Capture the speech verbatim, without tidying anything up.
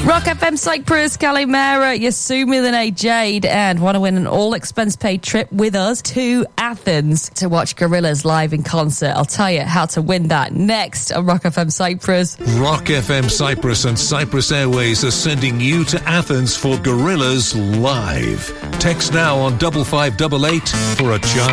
Rock F M Cyprus, Calimera, Yasumi Lene Jade, and want to win an all-expense-paid trip with us to Athens to watch Gorillaz live in concert. I'll tell you how to win that next on Rock F M Cyprus. Rock F M Cyprus and Cyprus Airways are sending you to Athens for Gorillaz live. Text now on double five double eight for a chance.